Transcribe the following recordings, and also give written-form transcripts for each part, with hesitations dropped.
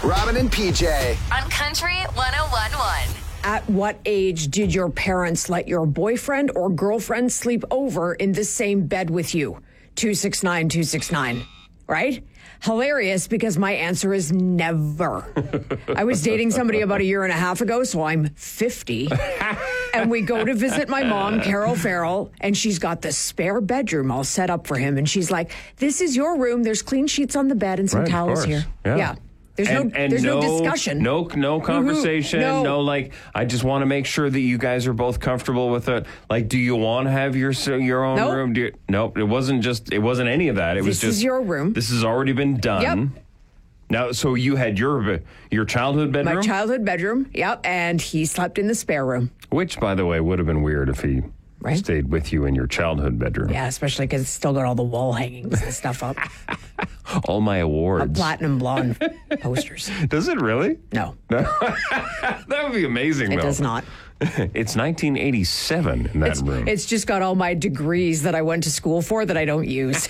Robin and PJ. On Country 101.1. At what age did your parents let your boyfriend or girlfriend sleep over in the same bed with you? 269-269. Right? Hilarious, because my answer is never. I was dating somebody about a year and a half ago, so I'm 50. And we go to visit my mom, Carol Farrell, and she's got the spare bedroom all set up for him. And she's like, this is your room. There's clean sheets on the bed and some towels here. Yeah. There's no discussion. No conversation. No. No, like, I just want to make sure that you guys are both comfortable with it. Like, do you want to have your own room? Nope. It wasn't any of that. This is your room. This has already been done. Yep. Now, so you had your childhood bedroom? My childhood bedroom, yep. And he slept in the spare room. Which, by the way, would have been weird if he stayed with you in your childhood bedroom. Yeah, especially because it's still got all the wall hangings and stuff up. All my awards. Platinum blonde posters. Does it really? No. That would be amazing, It though. does not. It's 1987 in that room. It's just got all my degrees that I went to school for that I don't use.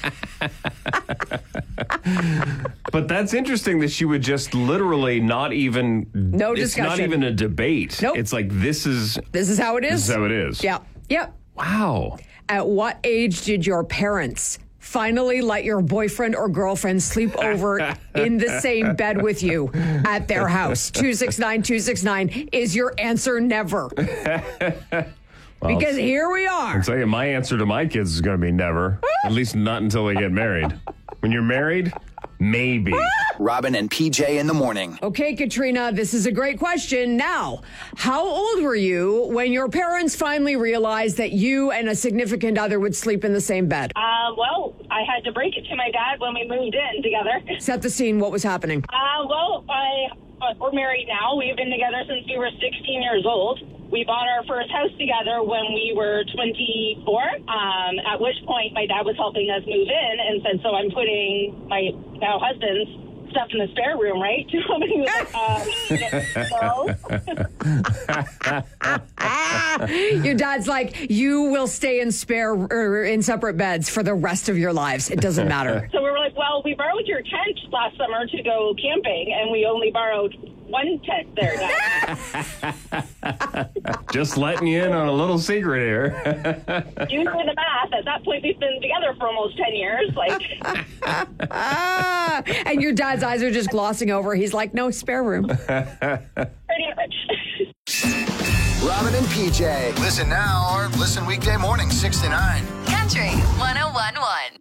But that's interesting that she would just literally not even... No discussion. It's not even a debate. Nope. It's like, this is how it is? This is how it is. Yeah. Yep. Wow. At what age did your parents finally let your boyfriend or girlfriend sleep over in the same bed with you at their house? 269-269. Is your answer never? Because here we are. I'll tell you, my answer to my kids is going to be never. At least not until they get married. When you're married, maybe. Robin and PJ in the morning. Okay, Katrina, this is a great question. Now, how old were you when your parents finally realized that you and a significant other would sleep in the same bed? Well, I had to break it to my dad when we moved in together. Set the scene. What was happening? We're married now. We've been together since we were 16 years old. We bought our first house together when we were 24, at which point my dad was helping us move in and said, so I'm putting my now husband's stuff in the spare room, right? Your dad's like, you will stay in separate beds for the rest of your lives. It doesn't matter. So we were like, well, we borrowed your tent last summer to go camping, and we only borrowed one tent there, Dad. Just letting you in on a little secret here. You know the math. At that point, we've been together for almost 10 years. And your dad's eyes are just glossing over. He's like, no, spare room. Pretty much. Robin and PJ. Listen now or listen weekday morning 6 to 9. Country 101.1.